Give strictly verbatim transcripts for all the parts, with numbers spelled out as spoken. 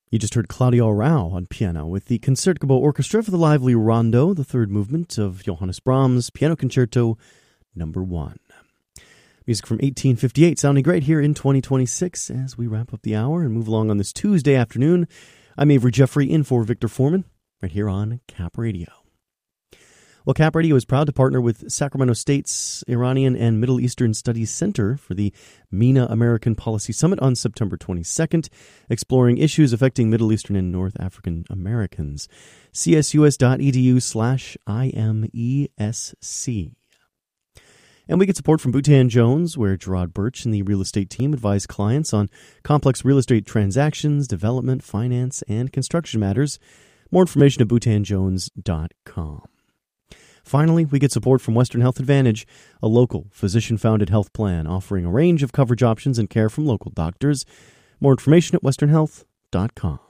You just heard Claudio Rao on piano with the Concertgebouw Orchestra for the lively Rondo, the third movement of Johannes Brahms' Piano Concerto Number One. Music from eighteen fifty-eight sounding great here in twenty twenty-six as we wrap up the hour and move along on this Tuesday afternoon. I'm Avery Jeffrey in for Victor Foreman right here on Cap Radio. Well, Cap Radio is proud to partner with Sacramento State's Iranian and Middle Eastern Studies Center for the MENA American Policy Summit on September twenty-second, exploring issues affecting Middle Eastern and North African Americans. csus.edu slash IMESC. And we get support from Boutan Jones, where Gerard Birch and the real estate team advise clients on complex real estate transactions, development, finance, and construction matters. More information at boutan jones dot com. Finally, we get support from Western Health Advantage, a local physician-founded health plan offering a range of coverage options and care from local doctors. More information at western health dot com.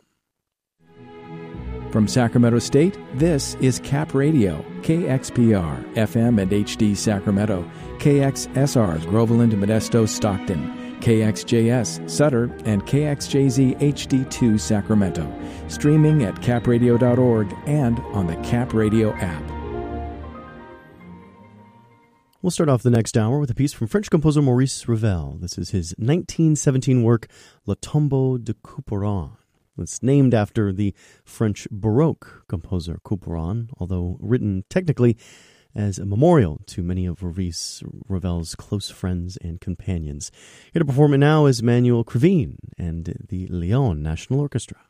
From Sacramento State, this is Cap Radio, K X P R, F M and H D Sacramento, K X S R, Groveland, Modesto, Stockton, K X J S, Sutter, and K X J Z H D two Sacramento. Streaming at cap radio dot org and on the Cap Radio app. We'll start off the next hour with a piece from French composer Maurice Ravel. This is his nineteen seventeen work, Le Tombeau de Couperin. It's named after the French Baroque composer Couperin, although written technically as a memorial to many of Maurice Ravel's close friends and companions. Here to perform it now is Manuel Krivine and the Lyon National Orchestra.